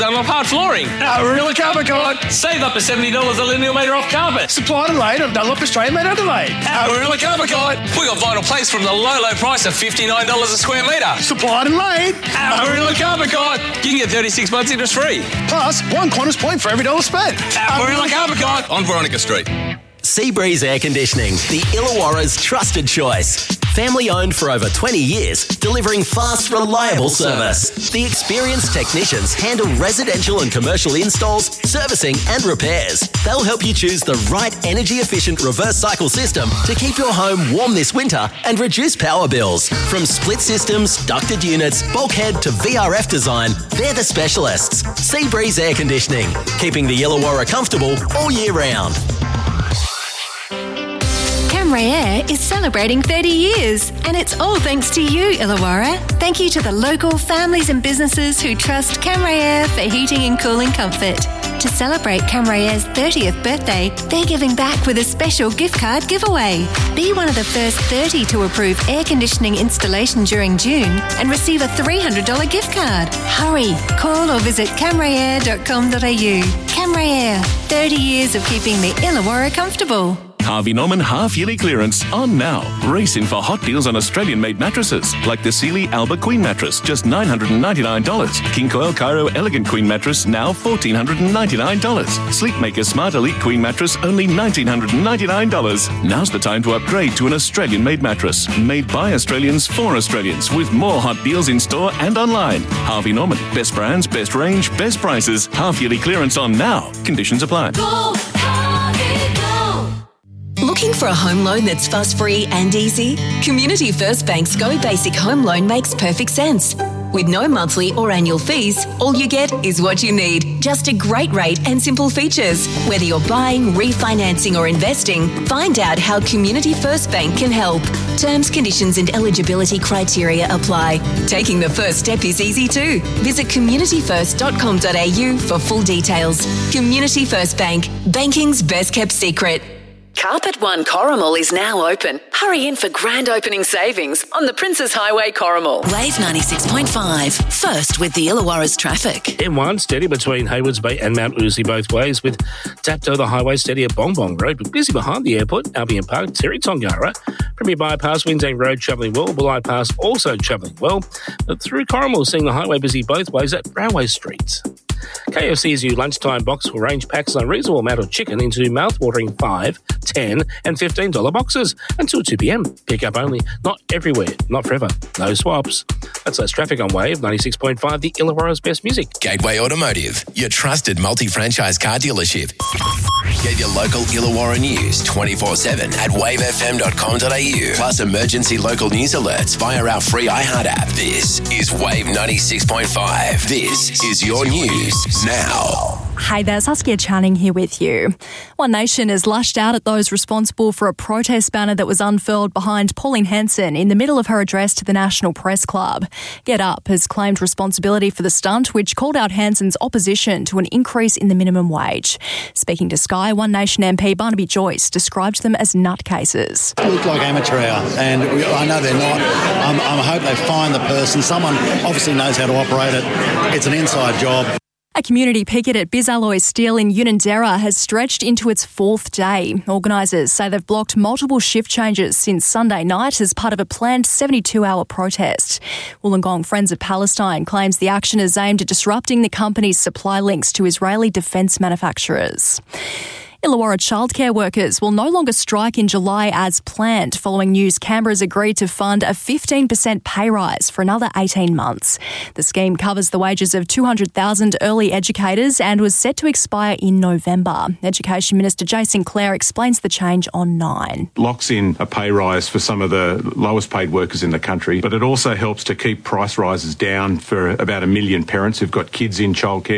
Dunlop hard flooring. Amarilla Carpet Guide. Save up to $70 a linear metre off carpet. Supplied and laid of Dunlop Australia made Adelaide. Amarilla Carpet Guide. We got vinyl plates from the low price of $59 a square metre. Supplied and laid. Amarilla Carpet Guide. You can get 36 months interest free. Plus, one Qantas point for every dollar spent. Amarilla Carpet Guide. On Veronica Street. Seabreeze Air Conditioning, the Illawarra's trusted choice. Family owned for over 20 years, delivering fast, reliable service. The experienced technicians handle residential and commercial installs, servicing and repairs. They'll help you choose the right energy-efficient reverse cycle system to keep your home warm this winter and reduce power bills. From split systems, ducted units, bulkhead to VRF design, they're the specialists. Seabreeze Air Conditioning, keeping the Illawarra comfortable all year round. Camray Air is celebrating 30 years, and it's all thanks to you, Illawarra. Thank you to the local families and businesses who trust Camray Air for heating and cooling comfort. To celebrate Camray Air's 30th birthday, they're giving back with a special gift card giveaway. Be one of the first 30 to approve air conditioning installation during June and receive a $300 gift card. Hurry, call or visit camrayair.com.au. Camray Air, 30 years of keeping the Illawarra comfortable. Harvey Norman half-yearly clearance on now. Race in for hot deals on Australian-made mattresses, like the Sealy Alba Queen mattress, just $999. King Coil Cairo Elegant Queen mattress, now $1,499. Sleepmaker Smart Elite Queen mattress, only $1,999. Now's the time to upgrade to an Australian-made mattress, made by Australians for Australians, with more hot deals in store and online. Harvey Norman, best brands, best range, best prices. Half-yearly clearance on now. Conditions apply. Go, Harvey, go. Looking for a home loan that's fuss-free and easy? Community First Bank's Go Basic Home Loan makes perfect sense. With no monthly or annual fees, all you get is what you need. Just a great rate and simple features. Whether you're buying, refinancing or investing, find out how Community First Bank can help. Terms, conditions and eligibility criteria apply. Taking the first step is easy too. Visit communityfirst.com.au for full details. Community First Bank, banking's best kept secret. Carpet One Corrimal is now open. Hurry in for grand opening savings on the Princes Highway Corrimal. Wave 96.5. First with the Illawarra's traffic. M1 steady between Haywards Bay and Mount Lucy both ways, with Tapto the highway steady at Bong Bong Road, but busy behind the airport, Albion Park, Terry Tongara. Premier Bypass, Windang Road travelling well, Bulli Pass also travelling well, but through Corrimal seeing the highway busy both ways at Railway Street. KFC's new lunchtime box will range packs an unreasonable amount of chicken into mouth-watering $5, $10 and $15 boxes until 2 p.m. Pick up only, not everywhere, not forever, no swaps. That's less traffic on Wave 96.5, the Illawarra's best music. Gateway Automotive, your trusted multi-franchise car dealership. Get your local Illawarra news 24/7 at wavefm.com.au. Plus emergency local news alerts via our free iHeart app. This is Wave 96.5. This is your news now. Hey there, Saskia Channing here with you. One Nation has lashed out at those responsible for a protest banner that was unfurled behind Pauline Hanson in the middle of her address to the National Press Club. Get Up has claimed responsibility for the stunt, which called out Hanson's opposition to an increase in the minimum wage. Speaking to Sky, One Nation MP Barnaby Joyce described them as nutcases. They look like amateur hour, and I know they're not. I hope they find the person. Someone obviously knows how to operate it. It's an inside job. A community picket at Bisalloy Steel in Unanderra has stretched into its fourth day. Organisers say they've blocked multiple shift changes since Sunday night as part of a planned 72-hour protest. Wollongong Friends of Palestine claims the action is aimed at disrupting the company's supply links to Israeli defence manufacturers. Illawarra childcare workers will no longer strike in July as planned following news Canberra's agreed to fund a 15% pay rise for another 18 months. The scheme covers the wages of 200,000 early educators and was set to expire in November. Education Minister Jay Sinclair explains the change on 9. Locks in a pay rise for some of the lowest paid workers in the country, but it also helps to keep price rises down for about 1 million parents who've got kids in childcare.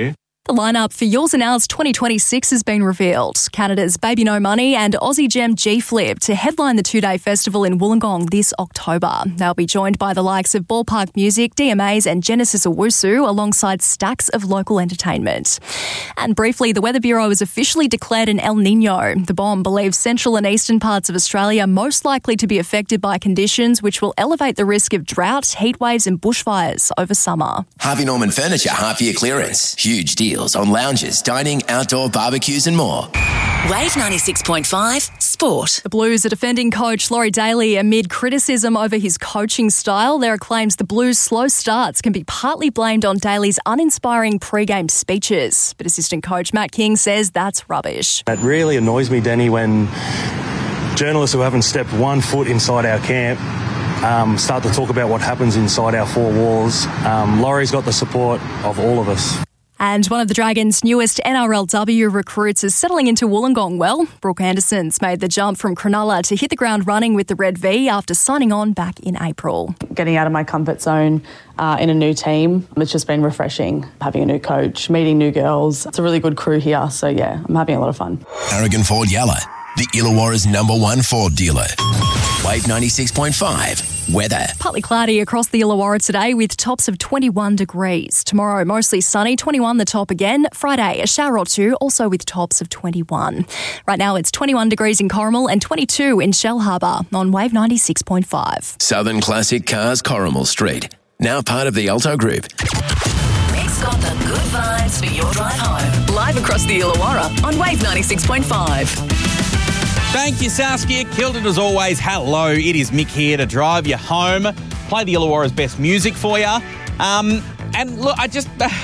The lineup for Yours and Ours 2026 has been revealed. Canada's Baby No Money and Aussie gem G-Flip to headline the two-day festival in Wollongong this October. They'll be joined by the likes of Ballpark Music, DMAs and Genesis Owusu alongside stacks of local entertainment. And briefly, the Weather Bureau has officially declared an El Niño. The BOM believes central and eastern parts of Australia are most likely to be affected by conditions which will elevate the risk of drought, heat waves and bushfires over summer. Harvey Norman Furniture half-year clearance. Huge deals on lounges, dining, outdoor barbecues and more. Wave 96.5 Sport. The Blues are defending coach Laurie Daly amid criticism over his coaching style. There are claims the Blues' slow starts can be partly blamed on Daly's uninspiring pre-game speeches. But assistant coach Matt King says that's rubbish. It really annoys me, Danny, when journalists who haven't stepped 1 foot inside our camp start to talk about what happens inside our four walls. Laurie's got the support of all of us. And one of the Dragons' newest NRLW recruits is settling into Wollongong well. Brooke Anderson's made the jump from Cronulla to hit the ground running with the Red V after signing on back in April. Getting out of my comfort zone in a new team, it's just been refreshing. Having a new coach, meeting new girls. It's a really good crew here, so yeah, I'm having a lot of fun. Aragon Ford Yalla, the Illawarra's #1 Ford dealer. Wave 96.5. Weather. Partly cloudy across the Illawarra today with tops of 21 degrees. Tomorrow, mostly sunny, 21 the top again. Friday, a shower or two, also with tops of 21. Right now, it's 21 degrees in Corrimal and 22 in Shellharbour on Wave 96.5. Southern Classic Cars, Corrimal Street. Now part of the Alto Group. Nick's got the good vibes for your drive home. Live across the Illawarra on Wave 96.5. Thank you, Saskia. Killed it as always. Hello, it is Mick here to drive you home, play the Illawarra's best music for you. And look, I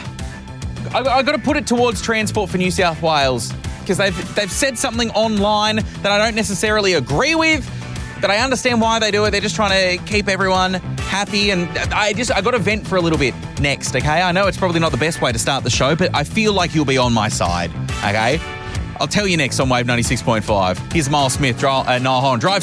got to put it towards Transport for New South Wales because they've said something online that I don't necessarily agree with, but I understand why they do it. They're just trying to keep everyone happy, and I got to vent for a little bit next, okay? I know it's probably not the best way to start the show, but I feel like you'll be on my side, okay? I'll tell you next on Wave 96.5. Here's Miles Smith, Niall Horan. Drive